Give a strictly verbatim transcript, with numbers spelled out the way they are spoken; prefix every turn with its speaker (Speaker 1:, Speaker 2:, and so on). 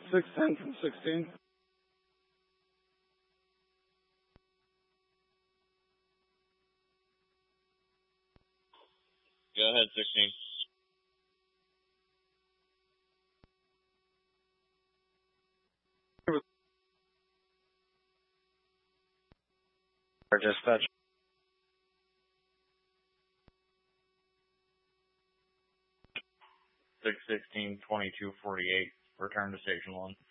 Speaker 1: six ten from sixteen.
Speaker 2: Go ahead, sixteen.
Speaker 1: Dispatch.
Speaker 2: six sixteen twenty-two forty-eight. Return to station one.